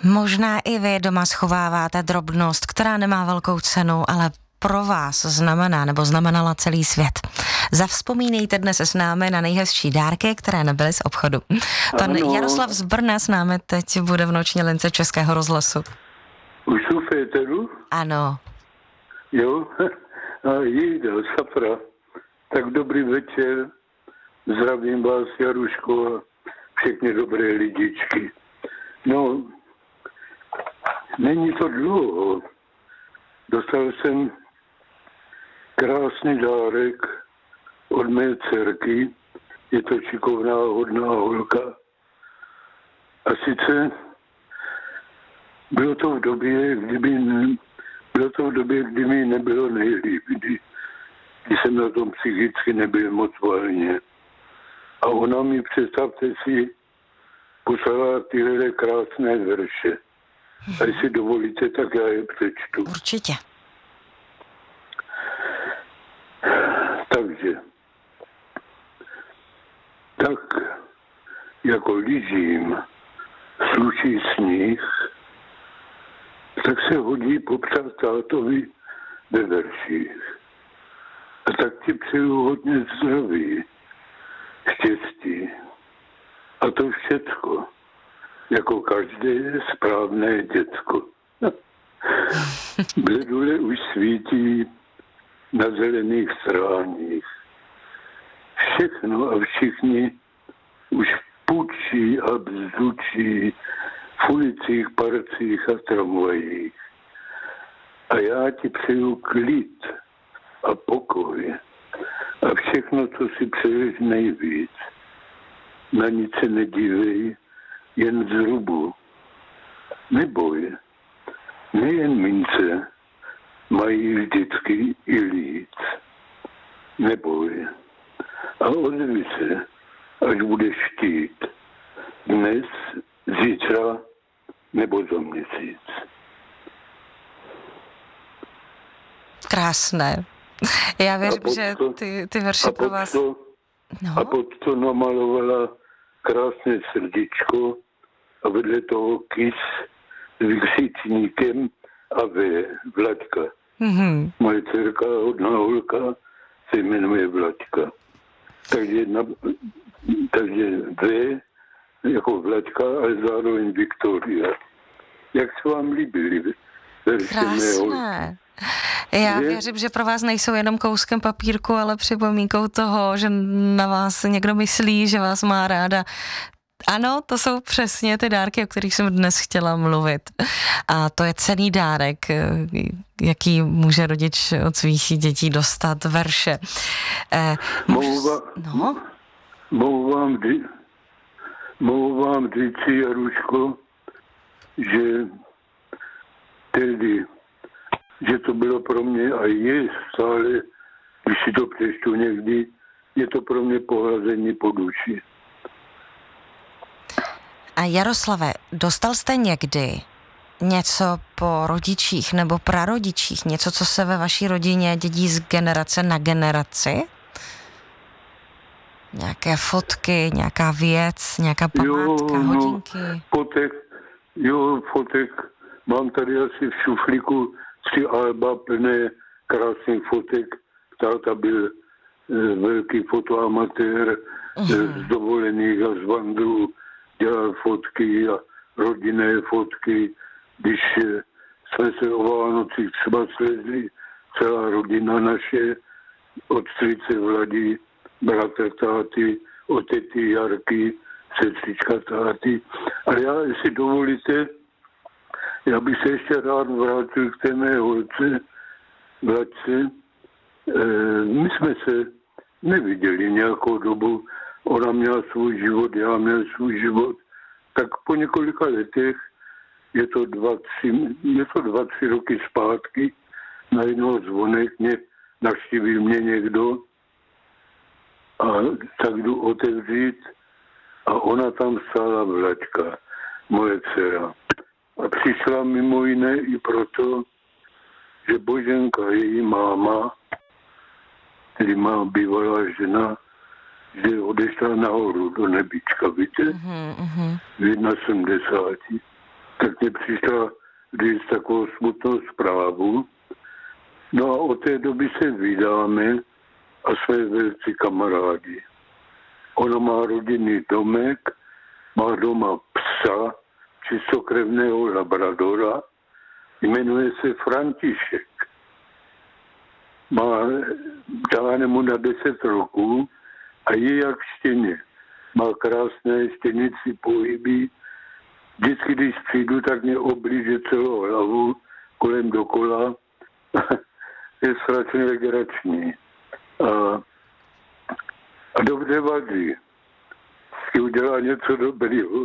Možná i vy doma schováváte drobnost, která nemá velkou cenu, ale pro vás znamená nebo znamenala celý svět. Zavzpomínejte dnes s námi na nejhezčí dárky, které nebyly z obchodu. Pan Jaroslav z Brna s námi teď bude v noční lince Českého rozhlasu. Už jsou v éteru? Ano. Jo, a jída, Safra. Tak dobrý večer, zdravím vás, Jaruško, a všechny dobré lidičky. No, není to dlouho. Dostal jsem krásný dárek od mé dcerky. Je to šikovná, hodná holka. A sice bylo to v době, kdy mi nebylo nejlíp, kdy jsem na tom psychicky nebyl moc volně. A ona mi, představte si, poslala tyhle krásné verše. A jestli dovolíte, tak já je přečtu. Určitě. Takže, tak jako lyžím sluší sníh, tak se hodí popřát tátovi ve verších. A tak ti přeju hodně zdraví, štěstí. A to všecko, jako každé správné děcko. Bledule už svítí na zelených stráních. Všechno a všichni už pučí a bzučí v ulicích, parcích a tramvajích. A já ti přeju klid a pokoj a všechno, co si přeješ nejvíc. Na nic se nedívej, jen zrubu. Neboj, nejen mince mají vždycky i líc. Neboj a ozvi se, až budeš chtít. Dnes, zítra nebo za měsíc. Krásné. Já věřím, že ty verše pro vás... A pod to namalovala krásné srdíčko a vedle toho kys s vykřičníkem a Vlaďka. Mm-hmm. Moje dcerka, hodná holka, se jmenuje Vlaďka. Takže jako Vlaďka, ale zároveň Viktoria. Jak se vám líbily verše mé holky? Já věřím, že pro vás nejsou jenom kouskem papírku, ale připomínkou toho, že na vás někdo myslí, že vás má ráda. Ano, to jsou přesně ty dárky, o kterých jsem dnes chtěla mluvit. A to je cenný dárek, jaký může rodič od svých dětí dostat, verše. Mohu vám říci, Jaruško, že že to bylo pro mě a je stále, když si to přečtu někdy, je to pro mě pohlazení po duši. A Jaroslave, dostal jste někdy něco po rodičích nebo prarodičích, něco, co se ve vaší rodině dědí z generace na generaci? Nějaké fotky, nějaká věc, nějaká památka, hodinky? Fotek. Mám tady asi v šuflíku 3 alba plné krásných fotek. Táta byl velký fotoamatér z dovolených a z vandrů. Dělal fotky a rodinné fotky. Když jsme se o Vánocích třeba slezli, celá rodina naše, od strýce Vladi, bratra táty, od tety Jarky, sestřička táty. Ale já, jestli dovolíte, já bych se ještě rád vrátil k té mé holce, Vladce. My jsme se neviděli nějakou dobu. Ona měla svůj život, já měl svůj život. Tak po několika letech, je to 2-3 roky zpátky, najednou zvonek, navštívil mě někdo a tak jdu otevřít a ona tam stála Vlaďka, moje dcera. A přišla mimo jiné i proto, že Boženka, její máma, tedy má bývalá žena, že odešla nahoru do nebička, víte? V 71. tak mě přišla říct takovou smutnou zprávu. No a od té doby se vídáme a jsme velcí kamarádi. Ona má rodinný domek, má doma psa, čistokrevného labradora, jmenuje se František. Dáne mu na 10 roků a je jak štěně. Má krásné štěnici pohyby. Vždycky, když přijdu, tak mě oblíže celou hlavu kolem dokola. Je strašně legrační. A dobře vadí. Když udělá něco dobrého,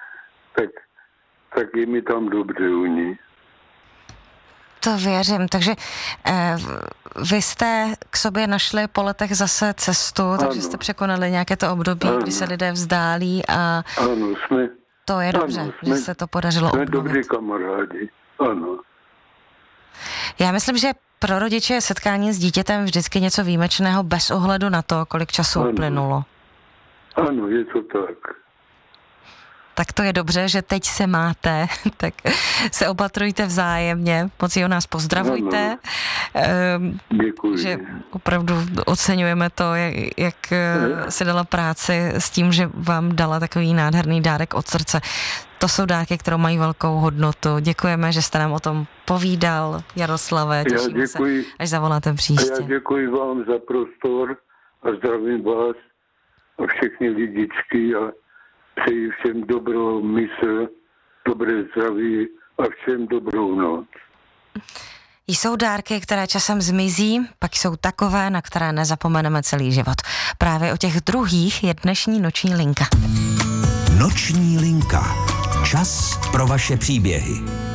tak je mi tam dobře u ní. To věřím, takže vy jste k sobě našli po letech zase cestu, takže jste překonali nějaké to období, kdy se lidé vzdálí a ano, to je dobře, že se to podařilo jsme obnovit. dobří kamarádi, ano. Já myslím, že pro rodiče je setkání s dítětem vždycky něco výjimečného bez ohledu na to, kolik času uplynulo. Ano, je to tak. Tak to je dobře, že teď se máte, tak se opatrujte vzájemně, moc o nás pozdravujte. Děkuji. Že opravdu oceňujeme to, jak si dala práci s tím, že vám dala takový nádherný dárek od srdce. To jsou dárky, které mají velkou hodnotu. Děkujeme, že jste nám o tom povídal, Jaroslave. Těšíme se, až zavoláte příště. Já děkuji vám za prostor a zdravím vás a všechny lidičky a přeji všem dobrou mysl, dobré zdraví a všem dobrou noc. Jsou dárky, které časem zmizí, pak jsou takové, na které nezapomeneme celý život. Právě o těch druhých je dnešní Noční linka. Noční linka. Čas pro vaše příběhy.